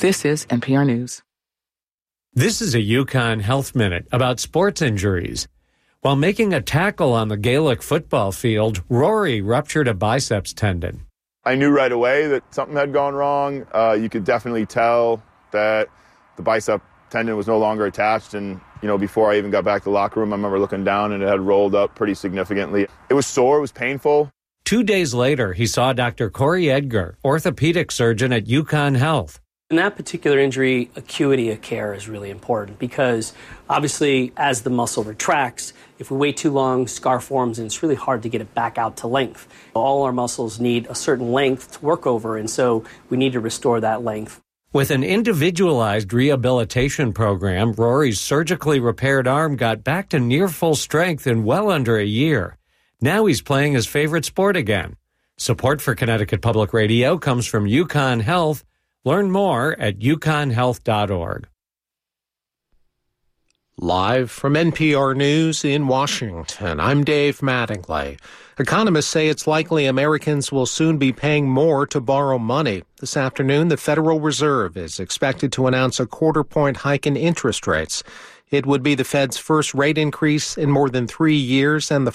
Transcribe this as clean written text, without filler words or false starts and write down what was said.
This is NPR News. This is a Yukon Health Minute about sports injuries. While making a tackle on the Gaelic football field, Rory ruptured a biceps tendon. I knew right away that something had gone wrong. You could definitely tell that the bicep tendon was no longer attached. And, before I even got back to the locker room, I remember looking down and it had rolled up pretty significantly. It was sore. It was painful. 2 days later, he saw Dr. Corey Edgar, orthopedic surgeon at Yukon Health. In that particular injury, acuity of care is really important because obviously as the muscle retracts, if we wait too long, scar forms and it's really hard to get it back out to length. All our muscles need a certain length to work over, and so we need to restore that length. With an individualized rehabilitation program, Rory's surgically repaired arm got back to near full strength in well under a year. Now he's playing his favorite sport again. Support for Connecticut Public Radio comes from Yukon Health. Learn more at yukonhealth.org. Live from NPR News in Washington, I'm Dave Mattingly. Economists say it's likely Americans will soon be paying more to borrow money. This afternoon, the Federal Reserve is expected to announce a quarter-point hike in interest rates. It would be the Fed's first rate increase in more than 3 years and the